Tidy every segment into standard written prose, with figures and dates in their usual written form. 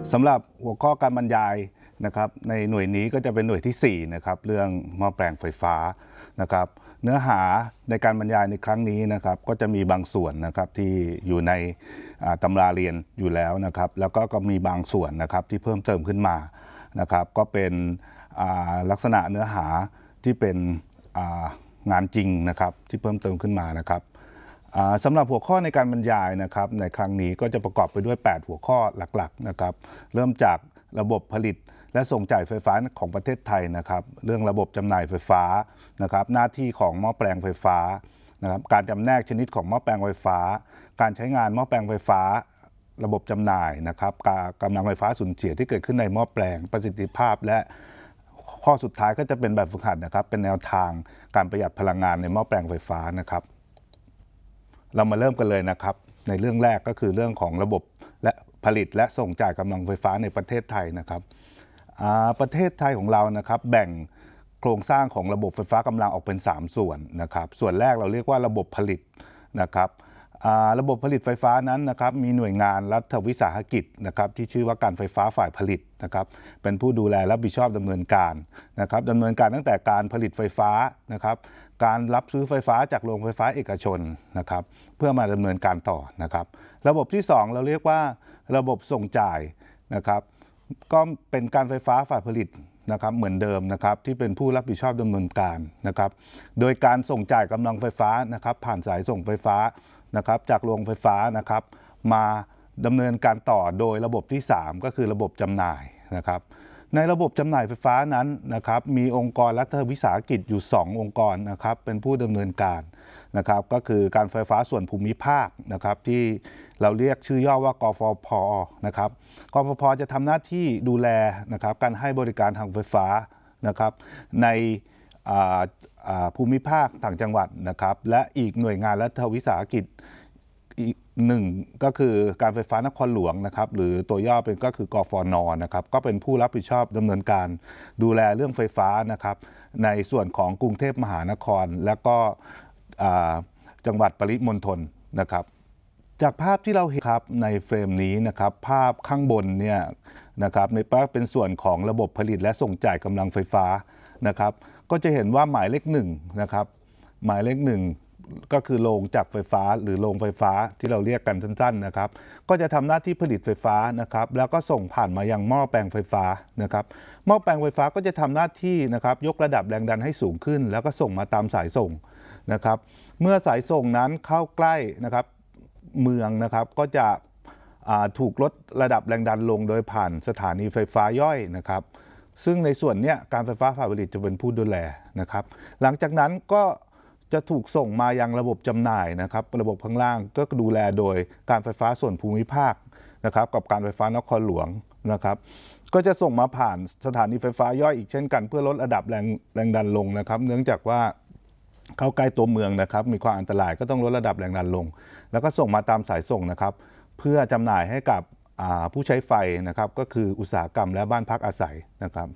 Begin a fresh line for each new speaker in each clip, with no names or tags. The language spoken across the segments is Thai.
สำหรับหัวข้อการบรรยายนะครับในหน่วยนี้ก็จะเป็นหน่วยที่4นะครับเรื่องหม้อแปลงไฟฟ้านะครับเนื้อหาในการบรรยายในครั้งนี้นะครับก็จะมีบางส่วนนะครับที่อยู่ในตำราเรียนอยู่แล้วนะครับแล้วก็มีบางส่วนนะครับที่เพิ่มเติมขึ้นมานะครับก็เป็นลักษณะเนื้อหาที่เป็นงานจริงนะครับที่เพิ่มเติมขึ้นมานะครับสำหรับหัวข้อในการบรรยายนะครับในครั้งนี้ก็จะประกอบไปด้วย8หัวข้อหลักๆนะครับเริ่มจากระบบผลิตและส่งจ่ายไฟฟ้าของประเทศไทยนะครับเรื่องระบบจำหน่ายไฟฟ้านะครับหน้าที่ของหม้อแปลงไฟฟ้านะครับการจำแนกชนิดของหม้อแปลงไฟฟ้าการใช้งานหม้อแปลงไฟฟ้าระบบจำหน่ายนะครับกำลังไฟฟ้าสูญเสียที่เกิดขึ้นในหม้อแปลงประสิทธิภาพและข้อสุดท้ายก็จะเป็นแบบฝึกหัดนะครับเป็นแนวทางการประหยัดพลังงานในหม้อแปลงไฟฟ้านะครับเรามาเริ่มกันเลยนะครับในเรื่องแรกก็คือเรื่องของระบบและผลิตและส่งจ่ายกำลังไฟฟ้าในประเทศไทยนะครับประเทศไทยของเรานะครับแบ่งโครงสร้างของระบบไฟฟ้ากำลังออกเป็น3ส่วนนะครับส่วนแรกเราเรียกว่าระบบผลิตนะครับระบบผลิตไฟฟ้านั้นนะครับมีหน่วยงานรัฐวิสาหกิจนะครับที่ชื่อว่าการไฟฟ้าฝ่ายผลิตนะครับเป็นผู้ดูแลรับผิดชอบดำเนินการนะครับดำเนินการตั้งแต่การผลิตไฟฟ้านะครับการรับซื้อไฟฟ้าจากโรงไฟฟ้าเอกชนนะครับเพื่อมาดำเนินการต่อนะครับระบบที่2เราเรียกว่าระบบส่งจ่ายนะครับก็เป็นการไฟฟ้าฝ่ายผลิตนะครับเหมือนเดิมนะครับที่เป็นผู้รับผิดชอบดำเนินการนะครับโดยการส่งจ่ายกำลังไฟฟ้านะครับผ่านสายส่งไฟฟ้านะครับจากโรงไฟฟ้านะครับมาดำเนินการต่อโดยระบบที่3ก็คือระบบจำหน่ายนะครับในระบบจำหน่ายไฟฟ้านั้นนะครับมีองค์กรรัฐวิสาหกิจอยู่2องค์กรนะครับเป็นผู้ดำเนินการนะครับก็คือการไฟฟ้าส่วนภูมิภาคนะครับที่เราเรียกชื่อย่อว่ากฟผ.นะครับกฟผ.จะทำหน้าที่ดูแลนะครับการให้บริการทางไฟฟ้านะครับในภูมิภาคต่างจังหวัดนะครับและอีกหน่วยงานรัฐวิสาหกิจอีกหนึ่งก็คือการไฟฟ้านครหลวงนะครับหรือตัวย่อเป็นก็คือกฟน.นะครับก็เป็นผู้รับผิดชอบดำเนินการดูแลเรื่องไฟฟ้านะครับในส่วนของกรุงเทพมหานครและก็จังหวัดปริมณฑลนะครับจากภาพที่เราเห็นครับในเฟรมนี้นะครับภาพข้างบนเนี่ยนะครับในภาพเป็นส่วนของระบบผลิตและส่งจ่ายกำลังไฟฟ้านะครับก็จะเห็นว่าหมายเลข1นะครับหมายเลข1ก็คือโรงจักรไฟฟ้าหรือโรงไฟฟ้าที่เราเรียกกันสั้นๆนะครับก็จะทำหน้าที่ผลิตไฟฟ้านะครับแล้วก็ส่งผ่านมายังหม้อแปลงไฟฟ้านะครับหม้อแปลงไฟฟ้าก็จะทำหน้าที่นะครับยกระดับแรงดันให้สูงขึ้นแล้วก็ส่งมาตามสายส่งนะครับเมื่อสายส่งนั้นเข้าใกล้นะครับเมืองนะครับก็จะถูกลดระดับแรงดันลงโดยผ่านสถานีไฟฟ้าย่อยนะครับซึ่งในส่วนนี้การไฟฟ้าฝ่ายผลิตจะเป็นผู้ดูแลนะครับหลังจากนั้นก็จะถูกส่งมายังระบบจำหน่ายนะครับระบบข้างล่างก็ดูแลโดยการไฟฟ้าส่วนภูมิภาคนะครับกับการไฟฟ้านครหลวงนะครับก็จะส่งมาผ่านสถานีไฟฟ้าย่อยอีกเช่นกันเพื่อลดระดับแรงดันลงนะครับเนื่องจากว่าเข้าใกล้ตัวเมืองนะครับมีความอันตรายก็ต้องลดระดับแรงดันลงแล้วก็ส่งมาตามสายส่งนะครับเพื่อจำหน่ายให้กับผู้ใช้ไฟนะครับก็คืออุตสาหกรรมและบ้านพักอาศัยนะครับ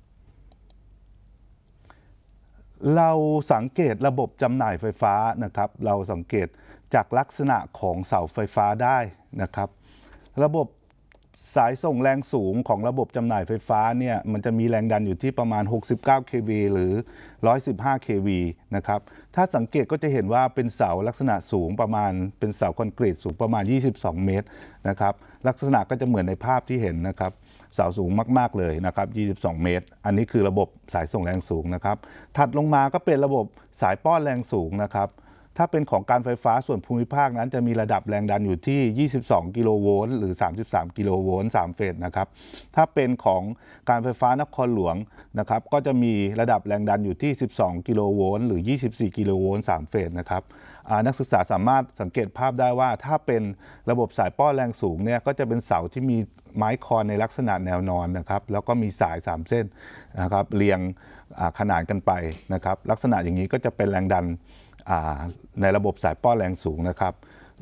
เราสังเกตระบบจำหน่ายไฟฟ้านะครับเราสังเกตจากลักษณะของเสาไฟฟ้าได้นะครับระบบสายส่งแรงสูงของระบบจำหน่ายไฟฟ้าเนี่ยมันจะมีแรงดันอยู่ที่ประมาณ69 kV หรือ115 kV นะครับถ้าสังเกตก็จะเห็นว่าเป็นเสาลักษณะสูงประมาณเป็นเสาคอนกรีตสูงประมาณ22 เมตรนะครับลักษณะก็จะเหมือนในภาพที่เห็นนะครับเสาสูงมากๆเลยนะครับ22 เมตรอันนี้คือระบบสายส่งแรงสูงนะครับถัดลงมาก็เป็นระบบสายป้อนแรงสูงนะครับถ้าเป็นของการไฟฟ้าส่วนภูมิภาคนั้นจะมีระดับแรงดันอยู่ที่22 กิโลโวลต์หรือ33 กิโลโวลต์3เฟสนะครับถ้าเป็นของการไฟฟ้านครหลวงนะครับก็จะมีระดับแรงดันอยู่ที่12 กิโลโวลต์หรือ24 กิโลโวลต์3เฟสนะครับนักศึกษาสามารถสังเกตภาพได้ว่าถ้าเป็นระบบสายป้อนแรงสูงเนี่ยก็จะเป็นเสาที่มีไม้คอนในลักษณะแนวนอนนะครับแล้วก็มีสาย3เส้นนะครับเรียงขนานกันไปนะครับลักษณะอย่างนี้ก็จะเป็นแรงดันในระบบสายป้อนแรงสูงนะครับ